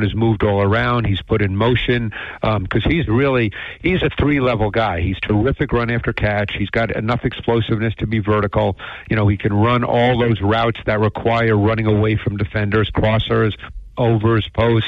has moved all around. He's put in motion because he's a three-level guy. He's terrific run after catch. He's got enough explosiveness to be vertical. He can run all those routes that require running away from defenders, crossers, overs, posts.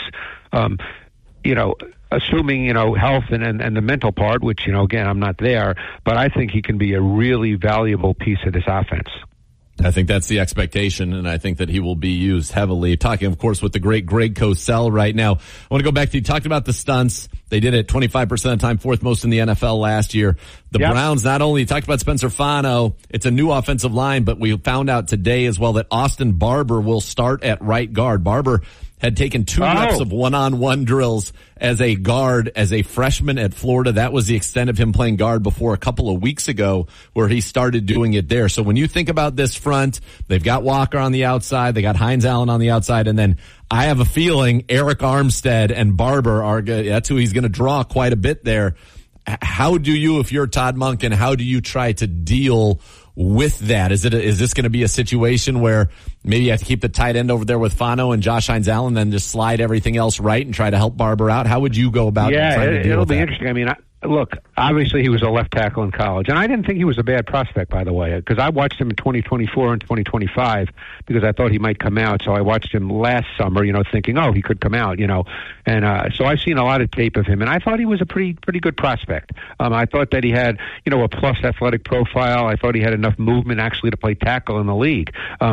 Assuming, health and the mental part, which, again, I'm not there, but I think he can be a really valuable piece of this offense. I think that's the expectation, and I think that he will be used heavily. Talking, of course, with the great Greg Cosell right now. I want to go back to, you talked about the stunts. They did it 25% of the time, fourth most in the NFL last year. The Browns, not only, you talked about Spencer Fano, it's a new offensive line, but we found out today as well that Austin Barber will start at right guard. Barber had taken 2 reps of one-on-one drills as a guard, as a freshman at Florida. That was the extent of him playing guard before a couple of weeks ago where he started doing it there. So when you think about this front, they've got Walker on the outside, they got Hines Allen on the outside, and then I have a feeling Eric Armstead and Barber are good. That's who he's going to draw quite a bit there. How do you, if you're Todd Monken, how do you try to deal with that? Is this going to be a situation where maybe you have to keep the tight end over there with Fano and Josh Hines Allen, then just slide everything else right and try to help Barber out? How would you go about trying to deal it'll with be that? Interesting. I mean, look, obviously he was a left tackle in college, and I didn't think he was a bad prospect, by the way, because I watched him in 2024 and 2025 because I thought he might come out. So I watched him last summer, thinking, he could come out, and so I've seen a lot of tape of him, and I thought he was a pretty good prospect. I thought that he had, a plus athletic profile. I thought he had enough movement actually to play tackle in the league.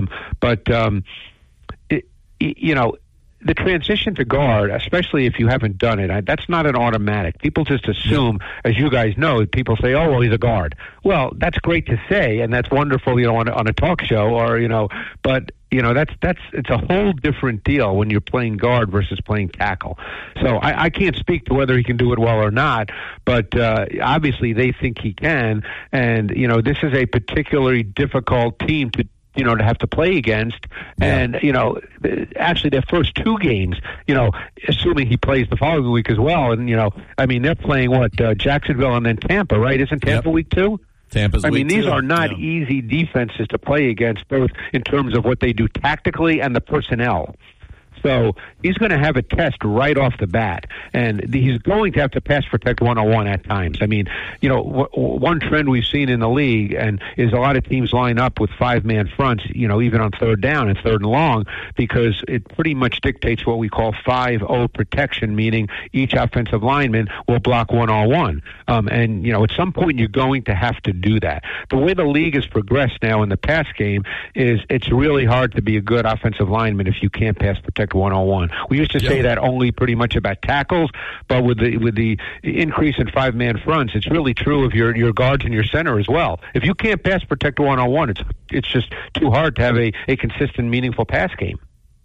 The transition to guard, especially if you haven't done it, that's not an automatic. People just assume, as you guys know, people say, he's a guard. Well, that's great to say, and that's wonderful, on a talk show, but it's a whole different deal when you're playing guard versus playing tackle. So I can't speak to whether he can do it well or not, but obviously they think he can, and this is a particularly difficult team to have to play against. And, actually their first 2 games, assuming he plays the following week as well. And, they're playing Jacksonville and then Tampa, right? Isn't Tampa week 2? Tampa's week 2. These are not easy defenses to play against, both in terms of what they do tactically and the personnel. So he's going to have a test right off the bat, and he's going to have to pass protect 101 at times. One trend we've seen in the league and is a lot of teams line up with 5-man fronts, even on third down and third and long, because it pretty much dictates what we call 5-0 protection, meaning each offensive lineman will block 1-on-1. At some point you're going to have to do that. The way the league has progressed now in the pass game is it's really hard to be a good offensive lineman if you can't pass protect 1-on-1. We used to say that only pretty much about tackles, but with the increase in 5-man fronts, it's really true of your guards and your center as well. If you can't pass protect 1-on-1, it's just too hard to have a consistent, meaningful pass game.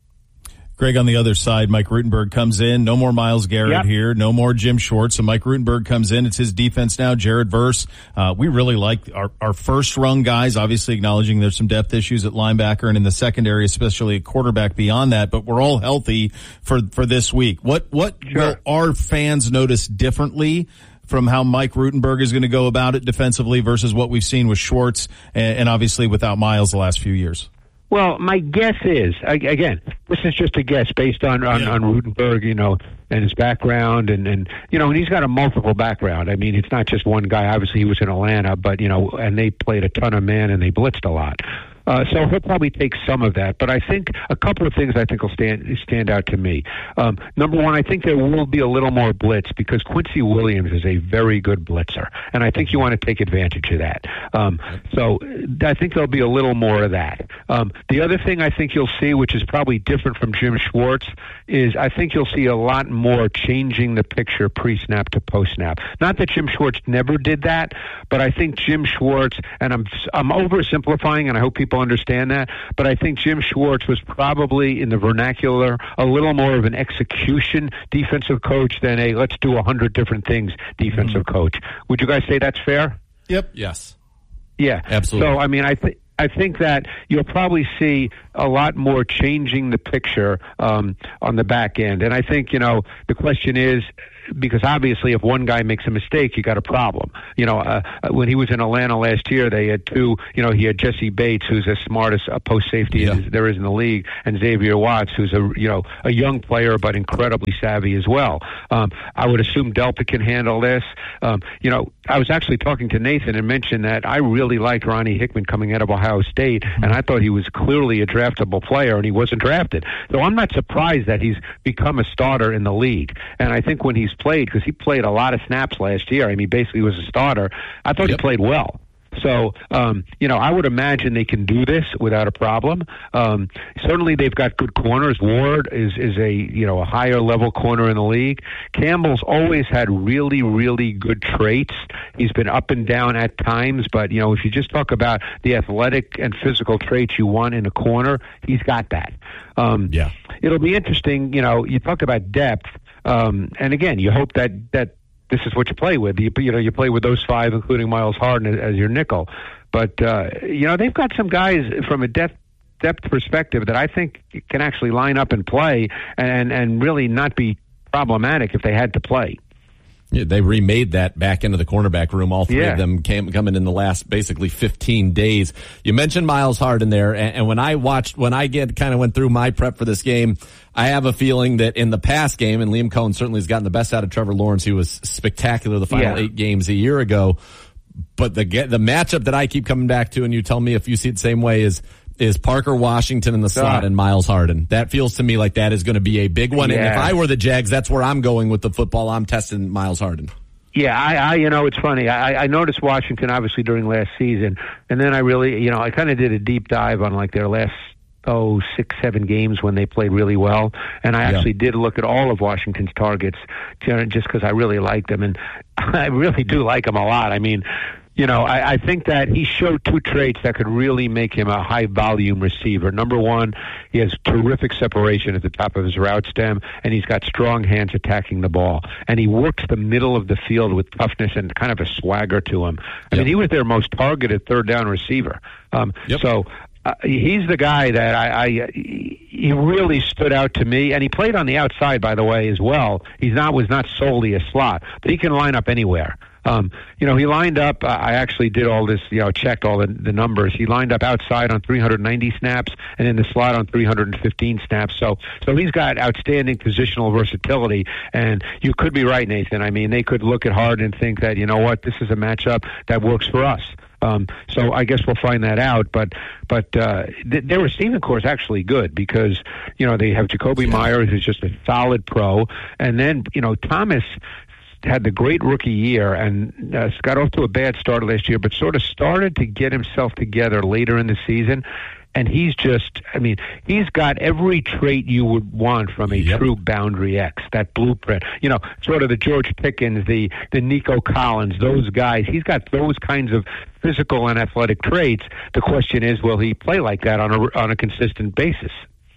Greg, on the other side, Mike Rutenberg comes in. No more Myles Garrett here. No more Jim Schwartz. So Mike Rutenberg comes in. It's his defense now. Jared Verse. We really like our first-rung guys, obviously acknowledging there's some depth issues at linebacker and in the secondary, especially at quarterback beyond that. But we're all healthy for this week. What will our fans notice differently from how Mike Rutenberg is going to go about it defensively versus what we've seen with Schwartz and obviously without Myles the last few years? Well, my guess is, again, this is just a guess based on Rutenberg, and his background, and he's got a multiple background. It's not just one guy. Obviously, he was in Atlanta, but, and they played a ton of man and they blitzed a lot. So he'll probably take some of that. But I think a couple of things will stand out to me. Number one, I think there will be a little more blitz because Quincy Williams is a very good blitzer, and I think you want to take advantage of that. So I think there'll be a little more of that. The other thing I think you'll see, which is probably different from Jim Schwartz, is I think you'll see a lot more changing the picture pre-snap to post-snap. Not that Jim Schwartz never did that, but I think Jim Schwartz, and I'm oversimplifying, and I hope people understand that, but I think Jim Schwartz was probably, in the vernacular, a little more of an execution defensive coach than a let's do 100 different things defensive coach. Would you guys say that's fair? Yep. Yes. Yeah. Absolutely. So, I think that you'll probably see a lot more changing the picture on the back end. And I think, the question is, because obviously if one guy makes a mistake, you got a problem. When he was in Atlanta last year, they had two. He had Jesse Bates, who's the smartest post safety there is in the league, and Xavier Watts, who's a young player but incredibly savvy as well. I would assume Delta can handle this. I was actually talking to Nathan and mentioned that I really liked Ronnie Hickman coming out of Ohio State, and I thought he was clearly a draftable player, and he wasn't drafted. So I'm not surprised that he's become a starter in the league. And I think when he's played, because he played a lot of snaps last year, he basically was a starter, I thought he played well. So, I would imagine they can do this without a problem. Certainly they've got good corners. Ward is a higher level corner in the league. Campbell's always had really, really good traits. He's been up and down at times, but, if you just talk about the athletic and physical traits you want in a corner, he's got that. It'll be interesting. You talk about depth. And again, you hope that this is what you play with. You play with those five, including Miles Harden as your nickel. But they've got some guys from a depth perspective that I think can actually line up and play and really not be problematic if they had to play. Yeah, they remade that back into the cornerback room. All three of them coming in the last basically 15 days. You mentioned Miles Harden there, and when I went through my prep for this game, I have a feeling that in the past game, and Liam Cohen certainly has gotten the best out of Trevor Lawrence. He was spectacular the final 8 games a year ago. But the matchup that I keep coming back to, and you tell me if you see it the same way, is Parker Washington in the slot and Miles Harden. That feels to me like that is going to be a big one. And if I were the Jags, that's where I'm going with the football. I'm testing Miles Harden. Yeah, it's funny. I noticed Washington obviously during last season, and then I really, I kind of did a deep dive on like their last 6-7 games when they played really well, and I actually did look at all of Washington's targets just because I really like them, and I really do like them a lot. I think that he showed two traits that could really make him a high-volume receiver. Number one, he has terrific separation at the top of his route stem, and he's got strong hands attacking the ball. And he works the middle of the field with toughness and kind of a swagger to him. I mean, he was their most targeted third-down receiver. So he's the guy that he really stood out to me, and he played on the outside, by the way, as well. Was not solely a slot, but he can line up anywhere. He lined up, I actually did all this, checked all the numbers. He lined up outside on 390 snaps and in the slot on 315 snaps. So he's got outstanding positional versatility. And you could be right, Nathan. They could look at Harden and think that, this is a matchup that works for us. So I guess we'll find that out. But their receiving corps is actually good because, they have Jacoby Myers, who's just a solid pro. And then, Thomas had the great rookie year and got off to a bad start last year, but sort of started to get himself together later in the season. And he's got every trait you would want from a true boundary X, that blueprint. Sort of the George Pickens, the Nico Collins, those guys. He's got those kinds of physical and athletic traits. The question is, will he play like that on a consistent basis?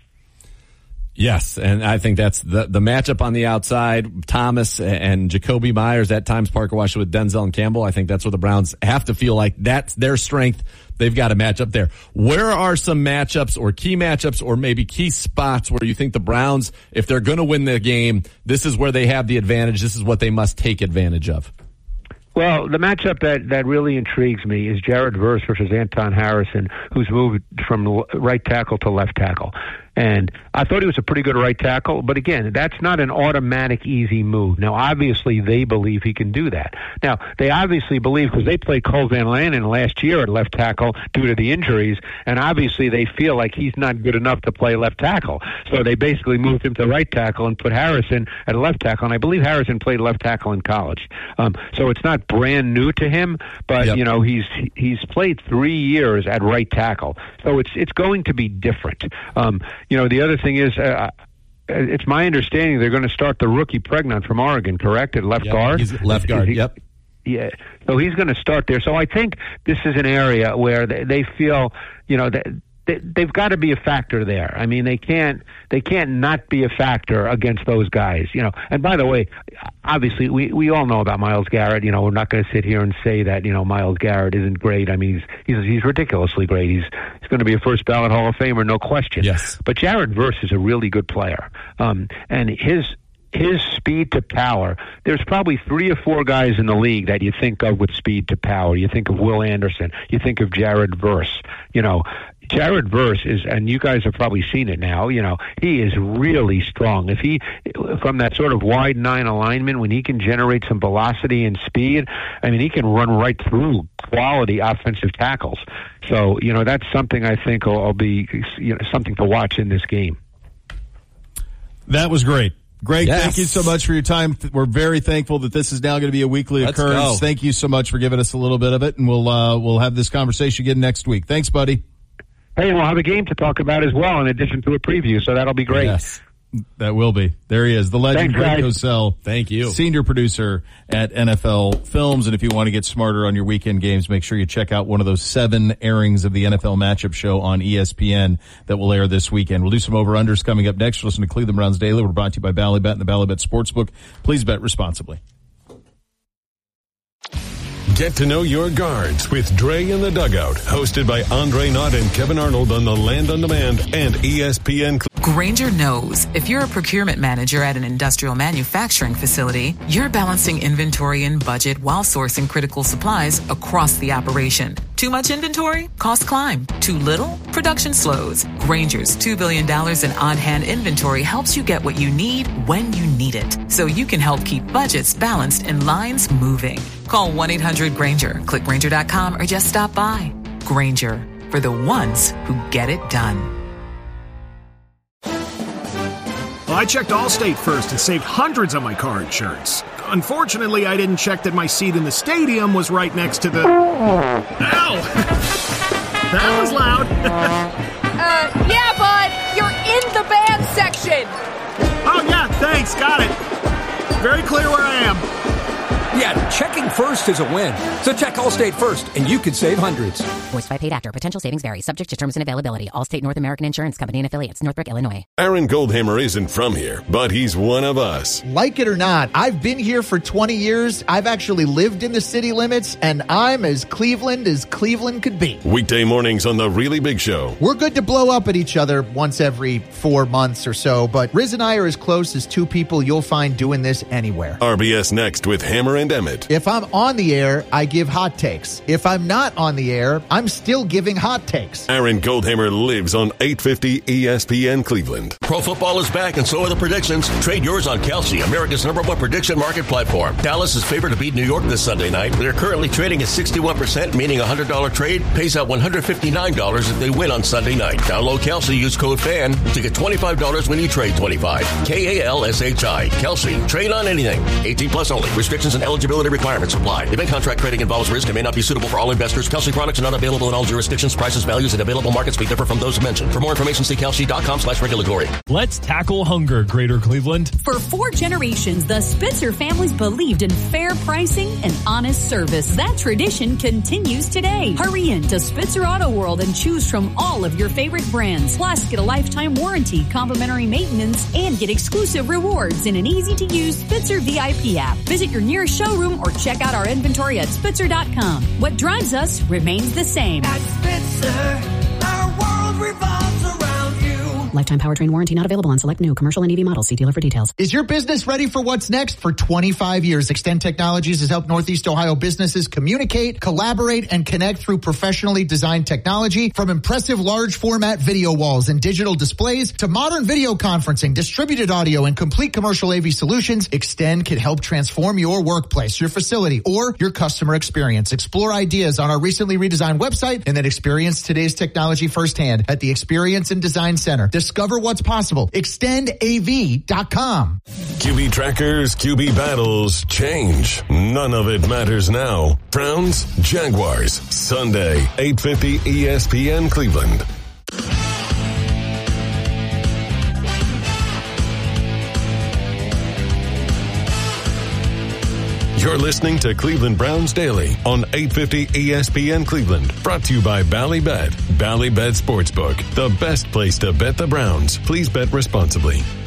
Yes, and I think that's the matchup on the outside, Thomas and Jacoby Myers, at times Parker Washington with Denzel and Campbell. I think that's where the Browns have to feel like that's their strength. They've got a matchup there. Where are some matchups or key matchups or maybe key spots where you think the Browns, if they're going to win the game, this is where they have the advantage, this is what they must take advantage of? Well, the matchup that really intrigues me is Jared Verse versus Anton Harrison, who's moved from right tackle to left tackle. And I thought he was a pretty good right tackle, but again, that's not an automatic easy move. Now, obviously, they believe he can do that. Now, they obviously believe, because they played Cole Van Lanen last year at left tackle due to the injuries, and obviously they feel like he's not good enough to play left tackle. So they basically moved him to right tackle and put Harrison at left tackle, and I believe Harrison played left tackle in college. So it's not brand new to him, but he's played 3 years at right tackle. So it's going to be different. The other thing is, it's my understanding they're going to start the rookie Pregnant from Oregon, correct, at left guard? He's left guard, yep. Yeah, so he's going to start there. So I think this is an area where they feel, that they've got to be a factor there. They can't not be a factor against those guys, And by the way, obviously we all know about Myles Garrett. We're not going to sit here and say that, Myles Garrett isn't great. He's ridiculously great. He's going to be a first ballot Hall of Famer, no question. Yes. But Jared Verse is a really good player. And his speed to power, there's probably 3 or 4 guys in the league that you think of with speed to power. You think of Will Anderson. You think of Jared Verse. Jared Verse is, and you guys have probably seen it now, he is really strong. If he, from that sort of wide 9 alignment, when he can generate some velocity and speed, he can run right through quality offensive tackles. So, that's something I think will be something to watch in this game. That was great. Greg, yes. Thank you so much for your time. We're very thankful that this is now going to be a weekly occurrence. Thank you so much for giving us a little bit of it, and we'll have this conversation again next week. Thanks, buddy. Hey, and we'll have a game to talk about as well in addition to a preview, so that'll be great. Yes, that will be. There he is, the legend, Greg Cosell. Thank you. Senior producer at NFL Films. And if you want to get smarter on your weekend games, make sure you check out one of those 7 airings of the NFL Matchup Show on ESPN that will air this weekend. We'll do some over-unders coming up next. Listen to Cleveland Browns Daily. We're brought to you by Bally Bet and the Bally Bet Sportsbook. Please bet responsibly. Get to know your guards with Dre in the Dugout, hosted by Andre Knott and Kevin Arnold on the Land on Demand and ESPN. Grainger knows if you're a procurement manager at an industrial manufacturing facility, you're balancing inventory and budget while sourcing critical supplies across the operation. Too much inventory? Costs climb. Too little? Production slows. Grainger's $2 billion in on-hand inventory helps you get what you need when you need it, so you can help keep budgets balanced and lines moving. Call 1-800-GRAINGER, click Grainger.com, or just stop by. Grainger, for the ones who get it done. Well, I checked Allstate first and saved hundreds on my car insurance. Unfortunately, I didn't check that my seat in the stadium was right next to the... Ow! That was loud. Yeah, bud, you're in the band section. Oh, yeah, thanks, got it. Very clear where I am. Yeah, checking first is a win. So check Allstate first, and you could save hundreds. Voiced by paid actor. Potential savings vary. Subject to terms and availability. Allstate North American Insurance Company and affiliates. Northbrook, Illinois. Aaron Goldhammer isn't from here, but he's one of us. Like it or not, I've been here for 20 years. I've actually lived in the city limits, and I'm as Cleveland could be. Weekday mornings on The Really Big Show. We're good to blow up at each other once every 4 months or so, but Riz and I are as close as 2 people you'll find doing this anywhere. RBS Next with Hammer and Emmett. If I'm on the air, I give hot takes. If I'm not on the air, I'm still giving hot takes. Aaron Goldhammer lives on 850 ESPN Cleveland. Pro football is back, and so are the predictions. Trade yours on Kelsey, America's #1 prediction market platform. Dallas is favored to beat New York this Sunday night. They're currently trading at 61%, meaning a $100 trade pays out $159 if they win on Sunday night. Download Kelsey, use code FAN to get $25 when you trade 25. KALSHI. Kelsey. Trade on anything. 18 plus only. Restrictions and eligibility requirements apply. Event contract trading involves risk and may not be suitable for all investors. Kelsey products are not available in all jurisdictions. Prices, values, and available markets may differ from those mentioned. For more information, see kelsey.com/regulatory. Let's tackle hunger, Greater Cleveland. For 4 generations, the Spitzer families believed in fair pricing and honest service. That tradition continues today. Hurry in to Spitzer Auto World and choose from all of your favorite brands. Plus, get a lifetime warranty, complimentary maintenance, and get exclusive rewards in an easy-to-use Spitzer VIP app. Visit your nearest showroom or check out our inventory at Spitzer.com. What drives us remains the same. At Spitzer, our world revolves around you. Lifetime powertrain warranty not available on select new commercial and EV models. See dealer for details. Is your business ready for what's next? For 25 years, Extend Technologies has helped Northeast Ohio businesses communicate, collaborate, and connect through professionally designed technology. From impressive large format video walls and digital displays to modern video conferencing, distributed audio, and complete commercial AV solutions, Extend can help transform your workplace, your facility, or your customer experience. Explore ideas on our recently redesigned website and then experience today's technology firsthand at the Experience and Design Center. Discover what's possible. ExtendAV.com. QB trackers, QB battles, change. None of it matters now. Browns, Jaguars, Sunday, 850 ESPN Cleveland. You're listening to Cleveland Browns Daily on 850 ESPN Cleveland. Brought to you by Bally Bet. Bally Bet Sportsbook, the best place to bet the Browns. Please bet responsibly.